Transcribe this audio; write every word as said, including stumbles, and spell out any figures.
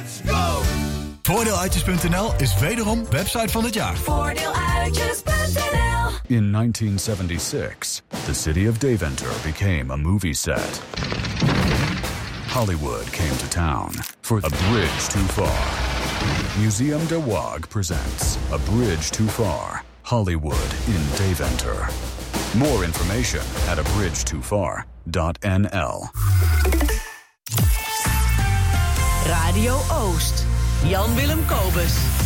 Let's go! Voordeeluitjes punt n l is wederom website van het jaar. Voordeeluitjes punt n l. In nineteen seventy-six, the city of Deventer became a movie set. Hollywood came to town for A Bridge Too Far. Museum de Waag presents A Bridge Too Far, Hollywood in Deventer. More information at a bridge too far dot n l. Radio Oost. Jan Willem Kobus.